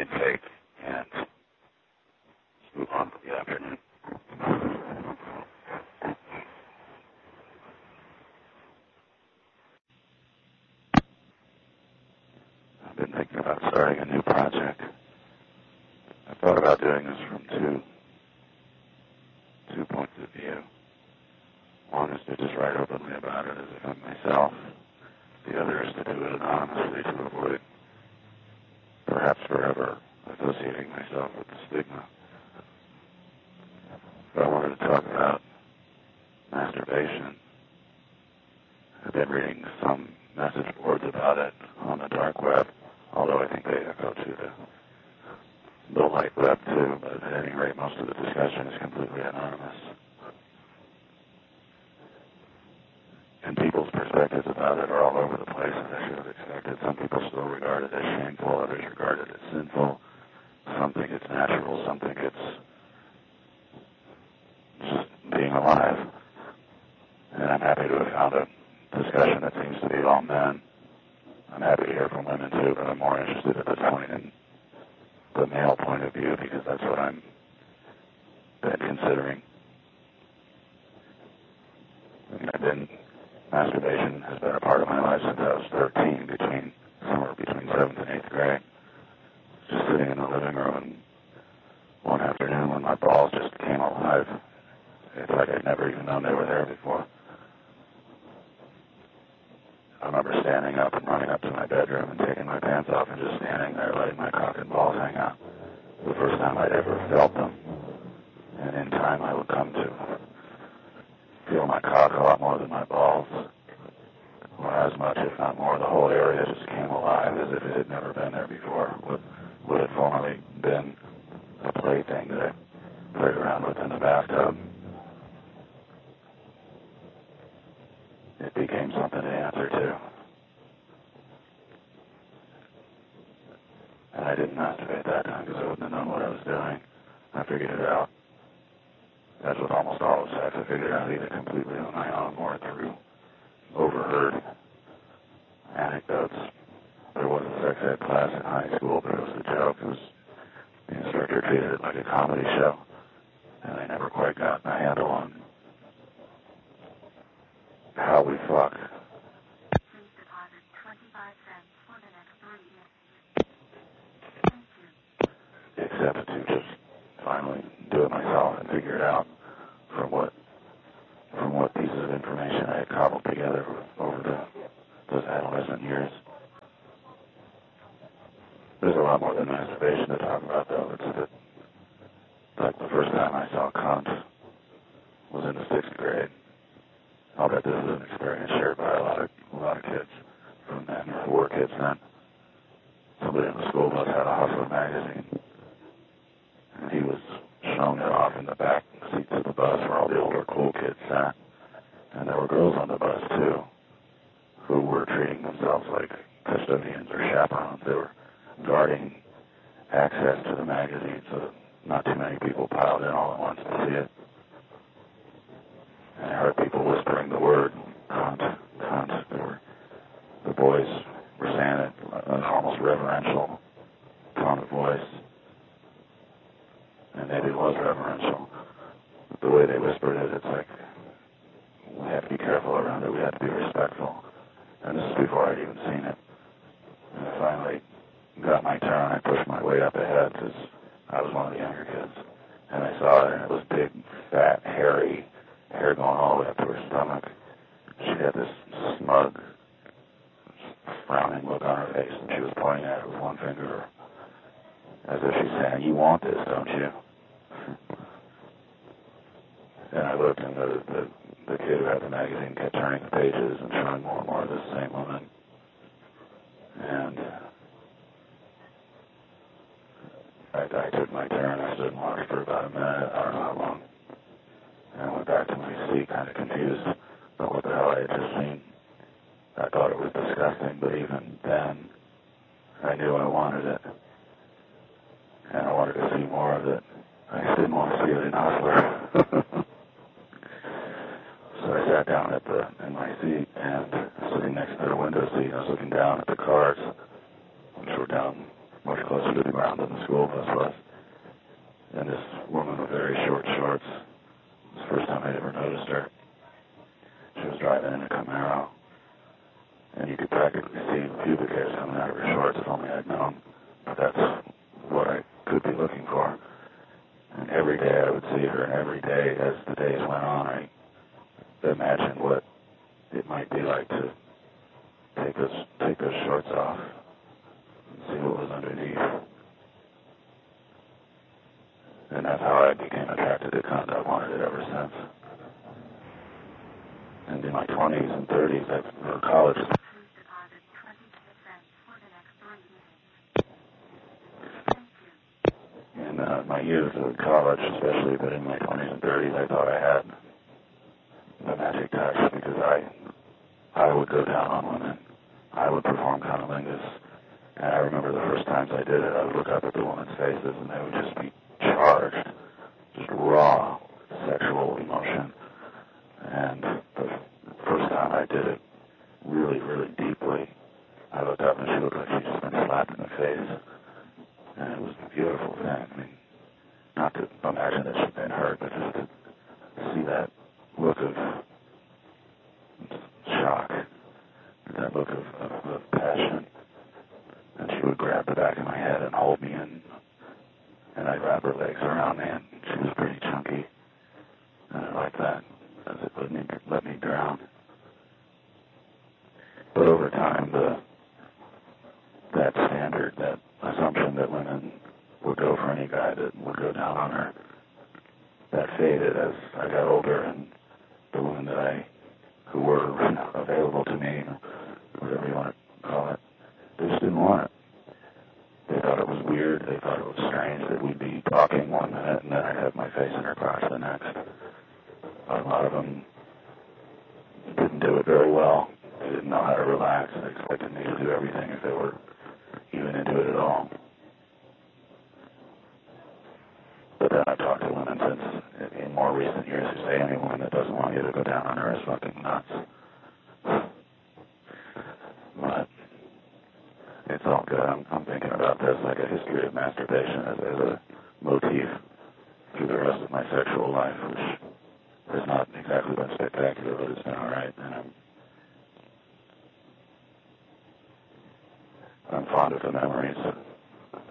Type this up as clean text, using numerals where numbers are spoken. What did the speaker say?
intake and move on for the afternoon. I've been thinking about starting a new project. I thought about doing this from two points of view. One is to just write openly about it as if I'm myself. The other is to do it anonymously to avoid, perhaps forever, associating myself with the stigma. But I wanted to talk about masturbation. I've been reading some message boards about it on the dark web, although I think they echo to the light web too, but at any rate, most of the discussion is completely anonymous. And people's perspectives about it are all over the place, as I should have expected. Some people still regard it as shameful, others regard it as sinful. Some think it's natural, some think it's just being alive. And I'm happy to have found a discussion that seems to be all men. I'm happy to hear from women too, but I'm more interested at this point in the male point of view because that's what I'm been considering. Masturbation has been a part of my life since I was 13, somewhere between 7th and 8th grade. Just sitting in the living room, and one afternoon when my balls just came alive, it's like I'd never even known they were there before. I remember standing up and running up to my bedroom and taking my pants off and just standing there letting my cock and balls hang out. The first time I'd ever felt them. And in time I would come to feel my cock a lot more than my balls. Or as much, if not more. The whole area just came alive as if it had never been there before. What had formerly been a plaything that I played around with in the bathtub. It became something to answer to. And I didn't masturbate that time because I wouldn't have known what I was doing. I figured it out. As with almost all of sex, I figured out either completely on my own or through overheard anecdotes. There was a sex ed class in high school, but it was a joke. The instructor treated it like a comedy show, and I never quite got a handle on how we fuck. Please deposit 25 cents for the next 3 years. Thank you. Except to just finally do it myself and figure it out from what pieces of information I had cobbled together over those adolescent years. There's a lot more than masturbation to talk about, though. It's a bit like the first time I saw cunt was in the 6th grade. I'll bet this is an experience shared by a lot of kids from then, or who were kids then. Somebody in the school bus had a Hustler magazine, and he was shown it off in the back seats of the bus where all the older cool kids sat. And there were girls on the bus, too, who were treating themselves like custodians or chaperones. They were guarding access to the magazine so that not too many people piled in all at once to see it. And I heard people whispering the word, cunt, cunt. The boys were saying it in an almost reverential tone of voice. And maybe it was reverential. But the way they whispered it, it's like, we have to be careful around it. We have to be respectful. And this is before I'd even seen it. And I finally got my turn. I pushed my way up ahead because I was one of the younger kids. And I saw it, and it was big, fat, hairy, hair going all the way up to her stomach. She had this smug, frowning look on her face, and she was pointing at it with one finger, as if she's saying, "You want this, don't you?" And I looked, and the kid who had the magazine kept turning the pages and showing more and more of this same woman. And I took my turn. I stood and watched for about a minute. I don't know how long. And I went back to my seat, kind of confused about what the hell I had just seen. I thought it was disgusting, but even then, I knew I wanted it. And I wanted to see more of it. I just didn't want to see it in Hustler. So I sat down in my seat, and sitting next to the window seat, I was looking down at the cars, which were down much closer to the ground than the school bus was. And this woman with very short shorts, it was the first time I'd ever noticed her. She was driving in a Camaro, and you could practically see pubic hairs coming out of her shorts if only I'd known. But that's what I could be looking for. And every day I would see her, and every day as the days went on, I imagined what it might be like to take those shorts off and see what was underneath. And that's how I became attracted to cunt. I've wanted it ever since. And in my 20s and 30s, I went to college. Please deposit 20 cents for the next 3 minutes. Thank you. In my years of college, especially, but in my 20s and 30s, I thought I had the magic touch because I would go down on women. I would perform cunnilingus. And I remember the first times I did it, I would look up at the women's faces and they would just be charged, just raw sexual emotion. And the first time I did it really, really deeply, I looked up and she looked like she'd just been slapped in the face. And it was a beautiful thing. I mean, not to imagine that she'd been hurt, but just to see that look of shock, that look of passion. And she would grab the back of my head and hold me in, and I'd wrap her legs around me, and she was pretty chunky. And I liked that, as it let me drown. But over time, that standard, that assumption that women would go for any guy that would go down on her, that faded as I got older, and the women who were available to me, whatever you want to call it, they just didn't want it. They thought it was weird. They thought it was strange that we'd be talking one minute and then I'd have my face in her crotch the next. A lot of them didn't do it very well. They didn't know how to relax. They expected me to do everything if they were even into it at all. But then I've talked to women since, in more recent years, who say any woman that doesn't want you to go down on her is fucking nuts. But it's all good. I'm thinking about this like a history of masturbation as a motif through the rest of my sexual life, which has not exactly been spectacular, but it's been all right. And I'm fond of the memories.